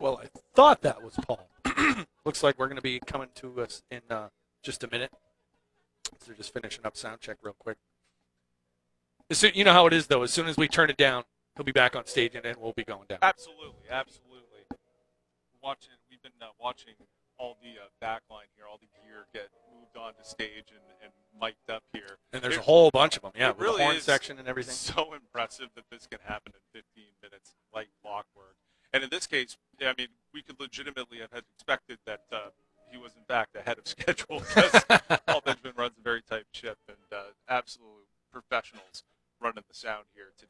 Well, I thought that was Paul. Looks like we're going to be coming to us in just a minute. So they're just finishing up sound check real quick. You know how it is, though. As soon as we turn it down, he'll be back on stage, and then we'll be going down. Absolutely. We've been watching all the backline here, all the gear get moved onto stage and mic'd up here. And there's a whole bunch of them, yeah, it with really the horn is section and everything. So impressive that this can happen in 15 minutes, like clockwork. And in this case, I mean, we could legitimately have expected that he was in fact ahead of schedule because Paul Benjamin runs a very tight ship and absolute professionals running the sound here today.